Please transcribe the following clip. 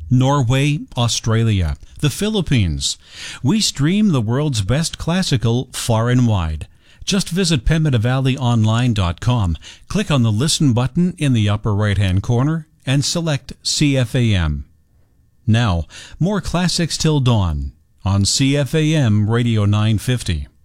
Norway, Australia, the Philippines. We stream the world's best classical far and wide. Just visit PemidavalleyOnline.com, click on the Listen button in the upper right-hand corner, and select CFAM. Now, more classics till dawn on CFAM Radio 950.